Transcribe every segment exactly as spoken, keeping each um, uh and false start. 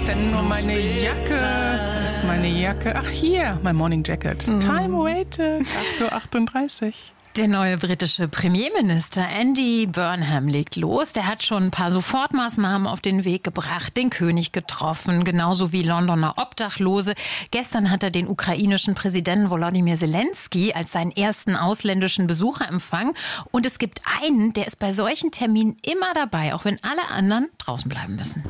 denn nur meine Jacke? Ist meine Jacke? Ach, hier, mein Morning Jacket. Mhm. Time waited. acht Uhr achtunddreißig. Der neue britische Premierminister Andy Burnham legt los. Der hat schon ein paar Sofortmaßnahmen auf den Weg gebracht, den König getroffen, genauso wie Londoner Obdachlose. Gestern hat er den ukrainischen Präsidenten Volodymyr Zelensky als seinen ersten ausländischen Besucher empfangen. Und es gibt einen, der ist bei solchen Terminen immer dabei, auch wenn alle anderen draußen bleiben müssen.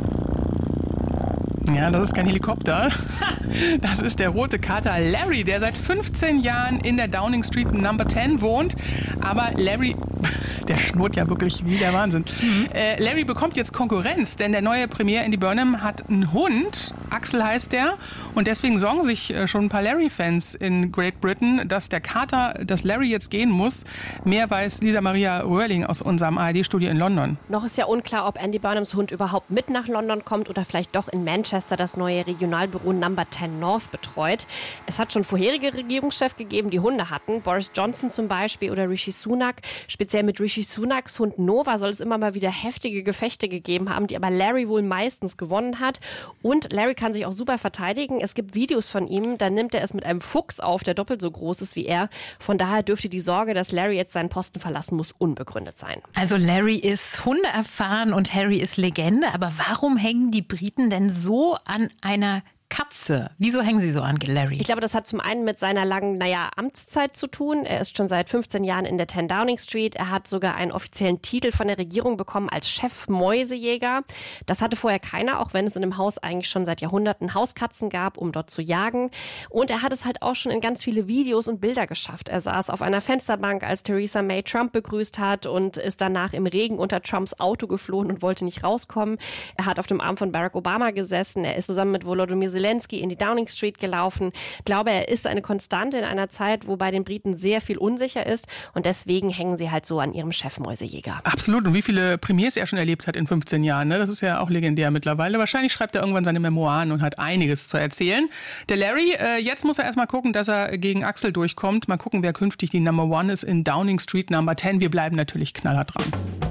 Ja, das ist kein Helikopter. Das ist der rote Kater Larry, der seit fünfzehn Jahren in der Downing Street Number zehn wohnt. Aber Larry, der schnurrt ja wirklich wie der Wahnsinn. Mhm. Äh, Larry bekommt jetzt Konkurrenz, denn der neue Premier Andy Burnham hat einen Hund. Axel heißt der. Und deswegen sorgen sich schon ein paar Larry-Fans in Great Britain, dass der Kater, dass Larry jetzt gehen muss. Mehr weiß Lisa Maria Röhrling aus unserem A R D-Studio in London. Noch ist ja unklar, ob Andy Burnhams Hund überhaupt mit nach London kommt oder vielleicht doch in Manchester das neue Regionalbüro Number zehn North betreut. Es hat schon vorherige Regierungschefs gegeben, die Hunde hatten. Boris Johnson zum Beispiel oder Rishi Sunak. Speziell mit Rishi Sunaks Hund Nova soll es immer mal wieder heftige Gefechte gegeben haben, die aber Larry wohl meistens gewonnen hat. Und Larry kann sich auch super verteidigen. Es gibt Videos von ihm, da nimmt er es mit einem Fuchs auf, der doppelt so groß ist wie er. Von daher dürfte die Sorge, dass Larry jetzt seinen Posten verlassen muss, unbegründet sein. Also Larry ist hundeerfahren und Harry ist Legende. Aber warum hängen die Briten denn so an einer Katze? Wieso hängen sie so an Larry? Ich glaube, das hat zum einen mit seiner langen, naja, Amtszeit zu tun. Er ist schon seit fünfzehn Jahren in der zehn Downing Street. Er hat sogar einen offiziellen Titel von der Regierung bekommen als Chef-Mäusejäger. Das hatte vorher keiner, auch wenn es in dem Haus eigentlich schon seit Jahrhunderten Hauskatzen gab, um dort zu jagen. Und er hat es halt auch schon in ganz viele Videos und Bilder geschafft. Er saß auf einer Fensterbank, als Theresa May Trump begrüßt hat und ist danach im Regen unter Trumps Auto geflohen und wollte nicht rauskommen. Er hat auf dem Arm von Barack Obama gesessen. Er ist zusammen mit Volodymyr Zelensky in die Downing Street gelaufen. Ich glaube, er ist eine Konstante in einer Zeit, wo bei den Briten sehr viel unsicher ist und deswegen hängen sie halt so an ihrem Chefmäusejäger. Absolut. Und wie viele Premiers er schon erlebt hat in fünfzehn Jahren, ne? Das ist ja auch legendär mittlerweile. Wahrscheinlich schreibt er irgendwann seine Memoiren und hat einiges zu erzählen. Der Larry, äh, jetzt muss er erstmal gucken, dass er gegen Axel durchkommt. Mal gucken, wer künftig die Number One ist in Downing Street Number zehn. Wir bleiben natürlich knallhart dran.